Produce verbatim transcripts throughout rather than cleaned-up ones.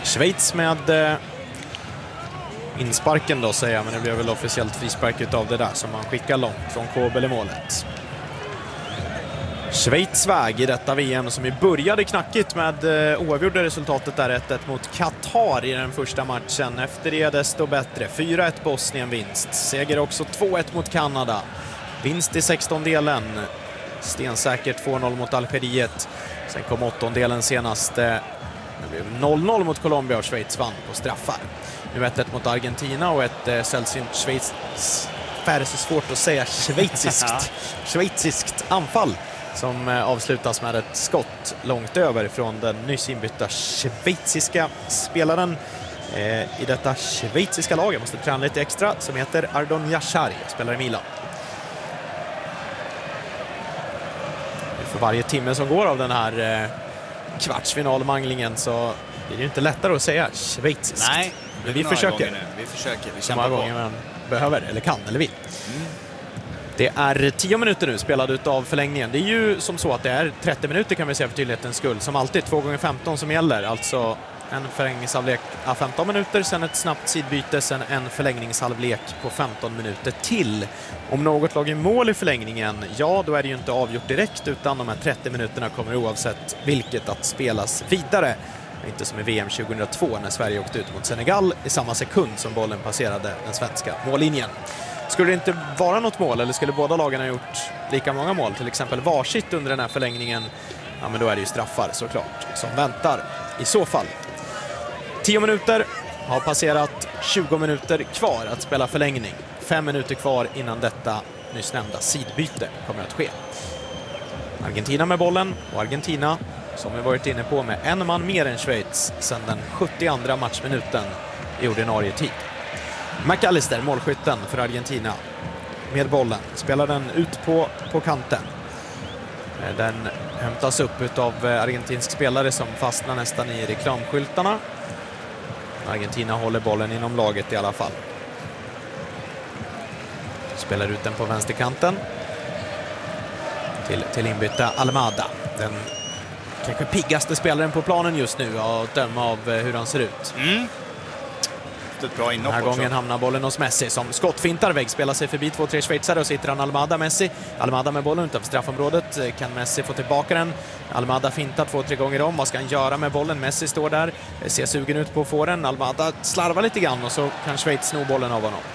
Schweiz med eh, insparken då, säger jag, men det blev väl officiellt frispark utav det där som man skickar långt från Kobel i målet. Schweiz väg i detta V M som vi började knackigt med eh, oavgjorda resultatet där ett ett mot Qatar i den första matchen. Efter det desto bättre. fyra ett Bosnien vinst. Seger också två ett mot Kanada. Vinst i sextondelen. Stensäkert två noll mot Algeriet. Sen kom åttondelen senast. Eh, det blev noll noll mot Colombia och Schweiz vann på straffar. Nu ett ett mot Argentina och ett eh, sällsynt Schweiz... Färre så svårt att säga schweiziskt. Schweiziskt anfall som eh, avslutas med ett skott långt över från den nyss inbytta schweiziska spelaren eh, i detta schweiziska lag. Jag måste träna lite extra, som heter Ardon Yashari, spelar i Milan. För varje timme som går av den här eh, kvartsfinalmanglingen så är det inte lättare att säga schweiziskt. Nej, men vi försöker. vi försöker. Vi så många gånger man behöver eller kan eller vill. Mm. Det är tio minuter nu spelade ut av förlängningen. Det är ju som så att det är trettio minuter kan vi säga för tydlighetens skull. Som alltid två gånger femton som gäller. Alltså en förlängningshalvlek av femton minuter, sen ett snabbt sidbyte, sen en förlängningshalvlek på femton minuter till. Om något lag i mål i förlängningen, ja då är det ju inte avgjort direkt utan de här trettio minuterna kommer oavsett vilket att spelas vidare. Inte som i V M tjugohundratvå när Sverige åkte ut mot Senegal i samma sekund som bollen passerade den svenska mållinjen. Skulle det inte vara något mål eller skulle båda lagen ha gjort lika många mål, till exempel varsitt under den här förlängningen, ja men då är det ju straffar såklart som väntar i så fall. tio minuter har passerat, tjugo minuter kvar att spela förlängning. fem minuter kvar innan detta nyss nämnda sidbyte kommer att ske. Argentina med bollen och Argentina som vi varit inne på med en man mer än Schweiz sedan den sjuttioandra matchminuten i ordinarie tid. McAllister, målskytten för Argentina, med bollen. Spelar den ut på, på kanten. Den hämtas upp av argentinsk spelare som fastnar nästan i reklamskyltarna. Argentina håller bollen inom laget i alla fall. Spelar ut den på vänsterkanten. Till, till inbytta Almada. Den kanske piggaste spelaren på planen just nu att döma av hur han ser ut. Mm. Ett bra den här gången också. hamnar bollen hos Messi som skottfintar vägg, spelar sig förbi två, tre schweizare och sitter han Almada, Messi. Almada med bollen utanför straffområdet. Kan Messi få tillbaka den? Almada fintar två, tre gånger om. Vad ska han göra med bollen? Messi står där, ser sugen ut på att få den. Almada slarvar lite grann och så kan Schweiz sno bollen av honom.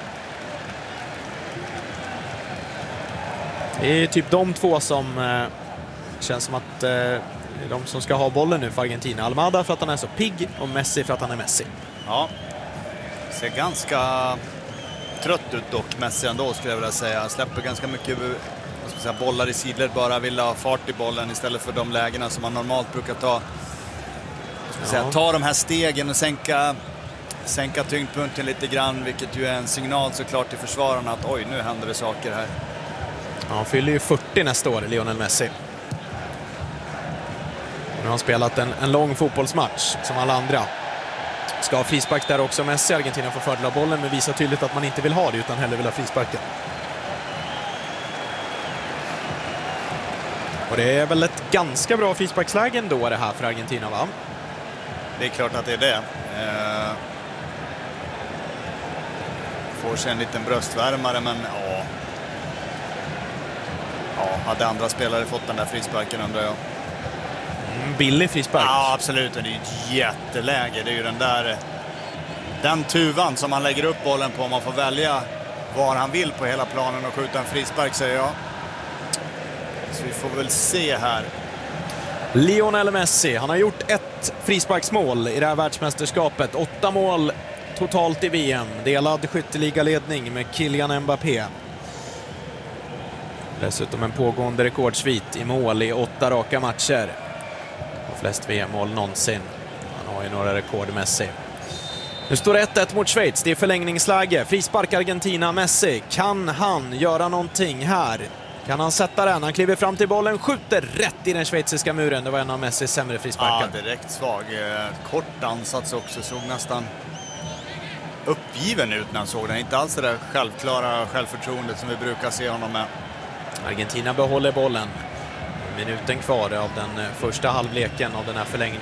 Det är typ de två som eh, känns som att eh, de som ska ha bollen nu för Argentina. Almada för att han är så pigg och Messi för att han är Messi. Ja, ser ganska trött ut dock Messi ändå skulle jag vilja säga. Han släpper ganska mycket vad ska jag säga, bollar i sidled, bara vill ha fart i bollen istället för de lägena som man normalt brukar ta. Ska ja. säga, ta de här stegen och sänka, sänka tyngdpunkten lite grann, vilket ju är en signal såklart till försvararna att oj, nu händer det saker här. Ja, han fyller ju fyrtio nästa år, Lionel Messi. Nu har han spelat en, en lång fotbollsmatch som alla andra. Ska ha frispark där också. Messi, Argentina får fördel av bollen men visar tydligt att man inte vill ha det utan hellre vill ha frisparken. Och det är väl ett ganska bra frisparksläge ändå det här för Argentina, va? Det är klart att det är det. Eh, får sig en liten bröstvärmare men ja. Ja, hade andra spelare fått den där frisparken undrar jag. Mm, billig frispark. Ja, absolut. Det är ju ett jätteläge. Det är ju den där den tuvan som man lägger upp bollen på. Man får välja var han vill på hela planen och skjuta en frispark, säger jag. Så vi får väl se här. Lionel Messi, han har gjort ett frisparksmål i det här världsmästerskapet. Åtta mål totalt i V M. Delad skytteligaledning med Kylian Mbappé. Dessutom en pågående rekordsvit i mål i åtta raka matcher. Och flest V M-mål någonsin. Han har ju några rekord, Messi. Nu står det ett ett mot Schweiz. Det är förlängningsläge. Frispark Argentina, Messi. Kan han göra någonting här? Kan han sätta den? Han kliver fram till bollen, skjuter rätt i den schweiziska muren. Det var en av Messis sämre frisparkar. Ja, direkt svag. Kort ansats också. Såg nästan uppgiven ut när han såg den. Inte alls det där självklara självförtroendet som vi brukar se honom med. Argentina behåller bollen. Minuten kvar av den första halvleken av den här förlängningen.